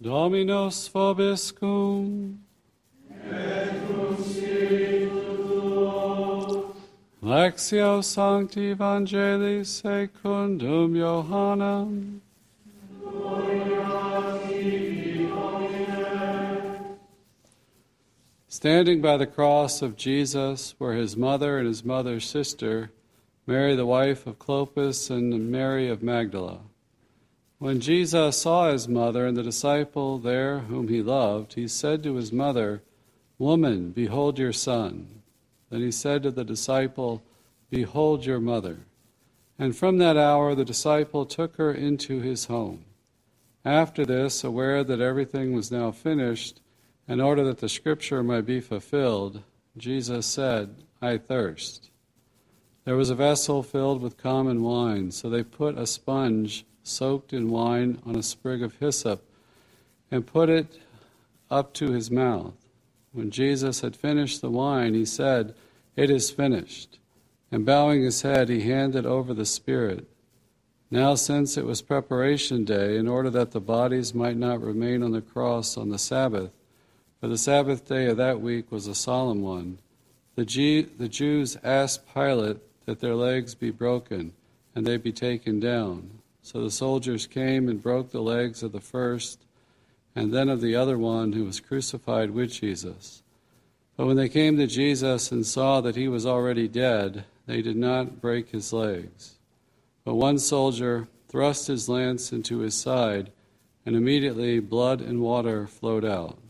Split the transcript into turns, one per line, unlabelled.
Dominus vobiscum.
Et cum spiritu tuo.
Lectio Sancti Evangelii secundum Johannem.
Gloria tibi, Domine.
Standing by the cross of Jesus were his mother and his mother's sister, Mary the wife of Clopas and Mary of Magdala. When Jesus saw his mother and the disciple there whom he loved, he said to his mother, "Woman, behold your son." Then he said to the disciple, "Behold your mother." And from that hour the disciple took her into his home. After this, aware that everything was now finished, in order that the scripture might be fulfilled, Jesus said, "I thirst." There was a vessel filled with common wine, so they put a sponge soaked in wine on a sprig of hyssop and put it up to his mouth. When Jesus had finished the wine, he said, "It is finished." And bowing his head, he handed over the Spirit. Now, since it was preparation day, in order that the bodies might not remain on the cross on the Sabbath, for the Sabbath day of that week was a solemn one, the Jews asked Pilate that their legs be broken and they be taken down. So the soldiers came and broke the legs of the first and then of the other one who was crucified with Jesus. But when they came to Jesus and saw that he was already dead, they did not break his legs. But one soldier thrust his lance into his side, and immediately blood and water flowed out.